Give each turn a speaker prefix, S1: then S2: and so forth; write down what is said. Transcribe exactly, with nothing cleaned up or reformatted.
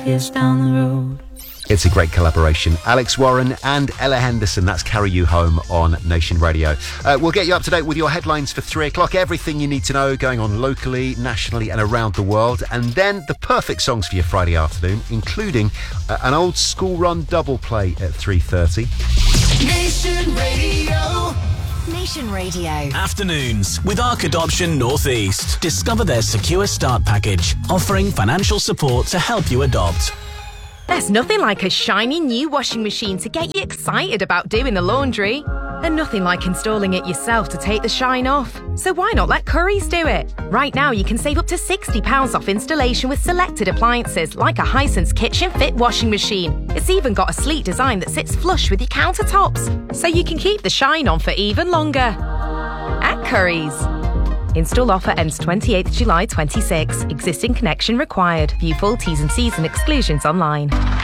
S1: Years down the road.
S2: It's a great collaboration. Alex Warren and Ella Henderson. That's Carry You Home on Nation Radio. Uh, we'll get you up to date with your headlines for three o'clock. Everything you need to know going on locally, nationally and around the world. And then the perfect songs for your Friday afternoon, including uh, an old school run double play at three thirty.
S3: Nation Radio.
S4: Nation Radio.
S5: Afternoons with Arc Adoption Northeast. Discover their Secure Start package, offering financial support to help you adopt.
S6: There's nothing like a shiny new washing machine to get you excited about doing the laundry. And nothing like installing it yourself to take the shine off. So why not let Currys do it? Right now you can save up to sixty pounds off installation with selected appliances like a Hisense Kitchen Fit washing machine. It's even got a sleek design that sits flush with your countertops, so you can keep the shine on for even longer. At Currys. Install offer ends twenty-eighth of July twenty-six. Existing connection required. View full T's and C's and exclusions online.